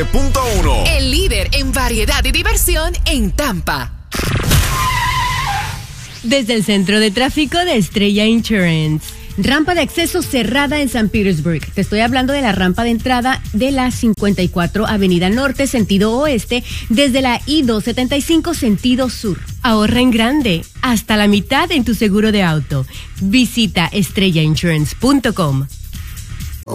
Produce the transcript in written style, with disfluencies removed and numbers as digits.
.1. El líder en variedad y diversión en Tampa. Desde el centro de tráfico de Estrella Insurance. Rampa de acceso cerrada en San Petersburg. Te estoy hablando de la rampa de entrada de la 54 Avenida Norte, sentido oeste, desde la I-275, sentido sur. Ahorra en grande, hasta la mitad en tu seguro de auto. Visita estrellainsurance.com.